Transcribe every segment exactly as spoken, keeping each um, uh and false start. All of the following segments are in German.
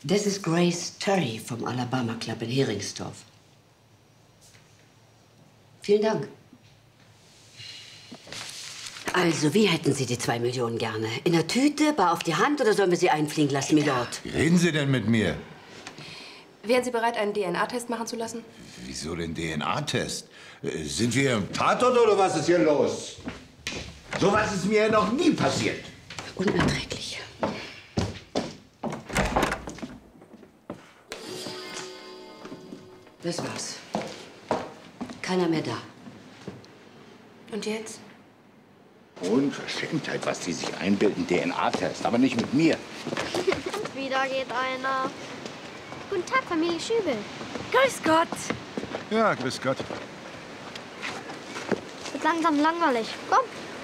Das ist Grace Terry vom Alabama Club in Heringsdorf. Vielen Dank. Also, wie hätten Sie die zwei Millionen gerne? In der Tüte, bar auf die Hand oder sollen wir sie einfliegen lassen, Milord? Wie reden Sie denn mit mir? Wären Sie bereit, einen D N A-Test machen zu lassen? Wieso den D N A-Test? Äh, Sind wir im Tatort oder was ist hier los? So was ist mir ja noch nie passiert. Unerträglich. Das war's. Keiner mehr da. Und jetzt? Unverschämtheit, was die sich einbilden. D N A-Test, aber nicht mit mir. Wieder geht einer. Guten Tag, Familie Schübel. Grüß Gott. Ja, grüß Gott. Wird langsam langweilig. Komm.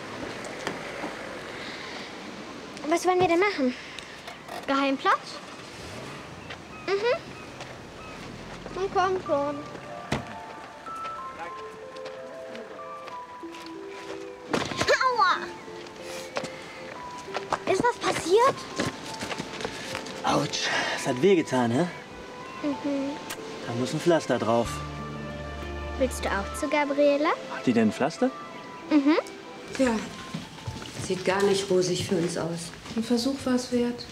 Was wollen wir denn machen? Geheimplatz? Mhm. Nun komm schon. Aua! Ist was passiert? Autsch, das hat wehgetan, hä? Mhm. Da muss ein Pflaster drauf. Willst du auch zu Gabriele? Hat die denn ein Pflaster? Mhm. Ja, sieht gar nicht rosig für uns aus. Ein Versuch war es wert.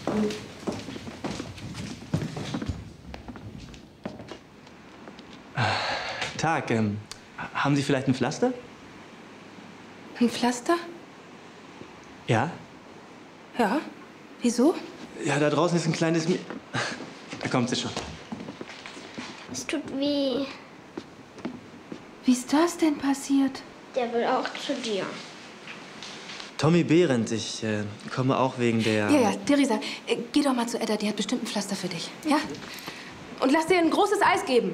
Tag, ähm, haben Sie vielleicht ein Pflaster? Ein Pflaster? Ja? Ja. Wieso? Ja, da draußen ist ein kleines Mi Da kommt sie schon. Es tut weh. Wie ist das denn passiert? Der will auch zu dir. Tommy Behrendt, ich äh, komme auch wegen der... Ja, ja, Theresa, äh, geh doch mal zu Edda, die hat bestimmt ein Pflaster für dich. Ja? Und lass dir ein großes Eis geben.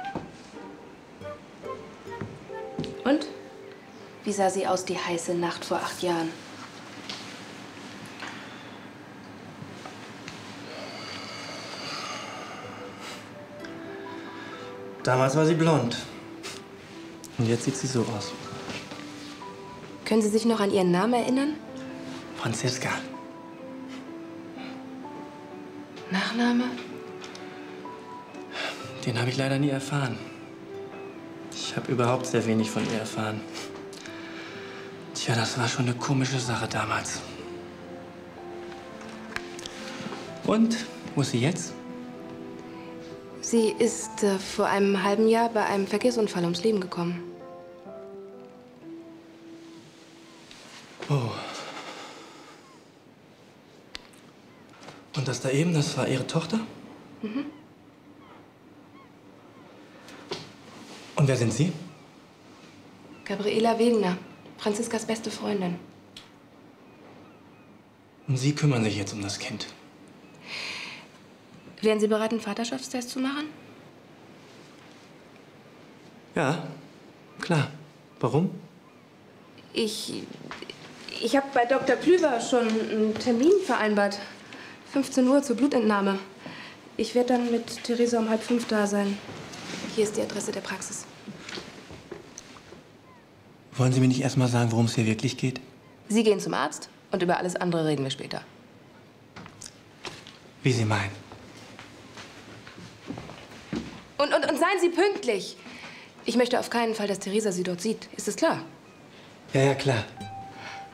Und? Wie sah sie aus, die heiße Nacht vor acht Jahren? Damals war sie blond. Und jetzt sieht sie so aus. Können Sie sich noch an Ihren Namen erinnern? Franziska. Nachname? Den habe ich leider nie erfahren. Ich habe überhaupt sehr wenig von ihr erfahren. Tja, das war schon eine komische Sache damals. Und, wo ist sie jetzt? Sie ist äh, vor einem halben Jahr bei einem Verkehrsunfall ums Leben gekommen. Oh. Und das da eben, das war Ihre Tochter? Mhm. Und wer sind Sie? Gabriela Wegner, Franziskas beste Freundin. Und Sie kümmern sich jetzt um das Kind? Wären Sie bereit, einen Vaterschaftstest zu machen? Ja, klar. Warum? Ich... Ich habe bei Doktor Klüver schon einen Termin vereinbart. fünfzehn Uhr zur Blutentnahme. Ich werde dann mit Theresa um halb fünf da sein. Hier ist die Adresse der Praxis. Wollen Sie mir nicht erst mal sagen, worum es hier wirklich geht? Sie gehen zum Arzt und über alles andere reden wir später. Wie Sie meinen. Und, und, und seien Sie pünktlich. Ich möchte auf keinen Fall, dass Theresa Sie dort sieht. Ist das klar? Ja, ja, klar.